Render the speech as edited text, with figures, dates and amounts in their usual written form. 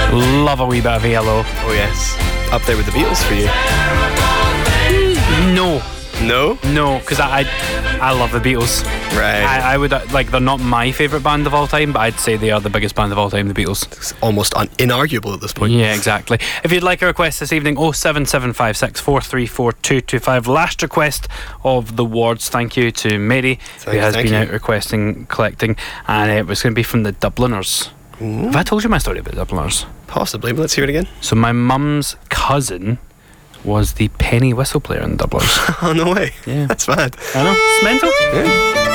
Love a wee bit of ELO. Oh yes, up there with the Beatles for you. No, because I love the Beatles. Right. I would they're not my favourite band of all time, but I'd say they are the biggest band of all time, the Beatles. It's almost inarguable at this point. Yeah, exactly. If you'd like a request this evening, 07756 434 225. Last request of the wards. Thank you to Mary, who has been out requesting, collecting, and it was going to be from the Dubliners. Ooh. Have I told you my story about the Dubliners? Possibly, but let's hear it again. So my mum's cousin was the penny whistle player in the Dubliners. Oh, no way. Yeah. That's mad. I know, it's mental. Yeah.